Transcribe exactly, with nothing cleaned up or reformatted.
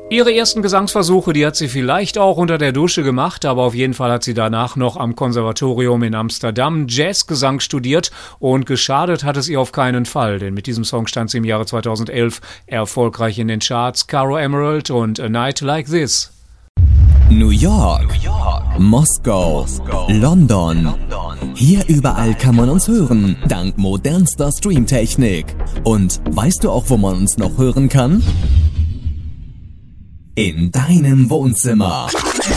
Ihre ersten Gesangsversuche, die hat sie vielleicht auch unter der Dusche gemacht, aber auf jeden Fall hat sie danach noch am Konservatorium in Amsterdam Jazzgesang studiert und geschadet hat es ihr auf keinen Fall, denn mit diesem Song stand sie im Jahre zweitausendelf erfolgreich in den Charts. Caro Emerald und A Night Like This. New York, New York, Moskau, Moskau, London. London. Hier überall kann man uns hören, dank modernster Streamtechnik. Und weißt du auch, wo man uns noch hören kann? In deinem Wohnzimmer.